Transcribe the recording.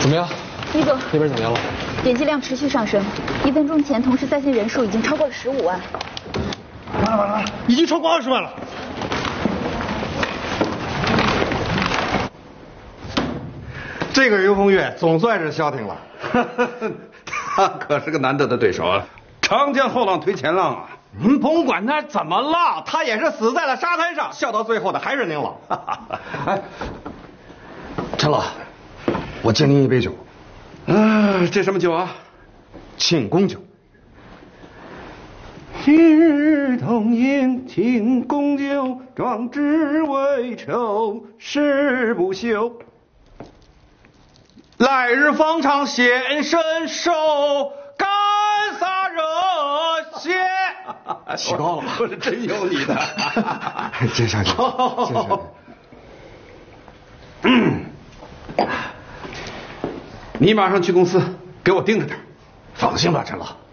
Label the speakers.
Speaker 1: 么样？
Speaker 2: 李总，
Speaker 1: 那边怎么样了？
Speaker 2: 点击量持续上升，1分钟前同时在线人数已经超过了15万。
Speaker 3: 完了，已经超过20万了。
Speaker 4: 这个于凤月总算是消停了，
Speaker 5: 他可是个难得的对手啊！长江后浪推前浪啊！
Speaker 4: 您甭管他怎么浪，他也是死在了沙滩上，笑到最后的还是您老。
Speaker 5: 哎，陈老，我敬您一杯酒。这什么酒啊？
Speaker 4: 庆功酒。
Speaker 5: 今日同饮庆功酒，壮志未酬誓不休。
Speaker 4: 来日方长显身手，干洒热血。
Speaker 5: 起高了，我是真有你的。
Speaker 4: 接下去，接下去。
Speaker 5: 你马上去公司给我盯着点。
Speaker 4: 放心吧，陈老，